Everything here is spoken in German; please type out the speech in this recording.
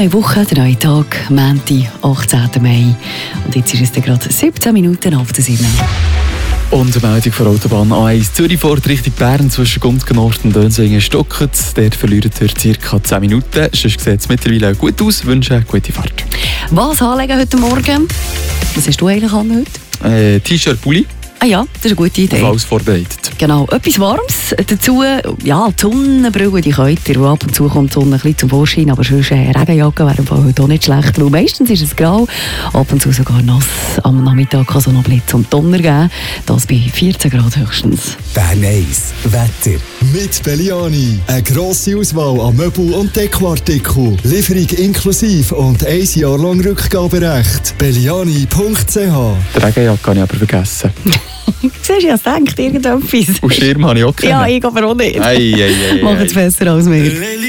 neue Woche, der neue Tag, Montag, 18. Mai. Und jetzt ist es gerade 17 Minuten auf der 7. Und eine Meldung von Autobahn A1 Zürich fährt Richtung Bern zwischen Gunzgen-Nord und Dönsingen-Stocken. Dort verliert ihr ca. 10 Minuten. Sonst sieht es mittlerweile gut aus. Ich wünsche eine gute Fahrt. Was anlegen heute Morgen? Was hast du eigentlich an heute? T-Shirt, Pulli. Ah ja, das ist eine gute Idee. Alles vorbereitet. Genau, etwas Warmes. Dazu, ja, die Sonnenbrille, die könnt ihr. Ab und zu kommt die Sonne ein bisschen zum Vorschein, aber sonst Regenjacke wäre heute auch nicht schlecht. Weil meistens ist es grau, ab und zu sogar nass. Am Nachmittag kann es auch noch Blitz und Donner geben. Das bei 14 Grad höchstens. Bern 1 Wetter. Mit Belliani. Eine grosse Auswahl an Möbel- und Dekoartikeln. Lieferung inklusive und 1 Jahr lang Rückgaberecht. Belliani.ch. Die Regenjacke habe ich aber vergessen. Siehst du, ich denke irgendetwas. Und Schirm habe ich auch keinen. Ja, ich aber auch nicht. Ei. Mach es besser als mir.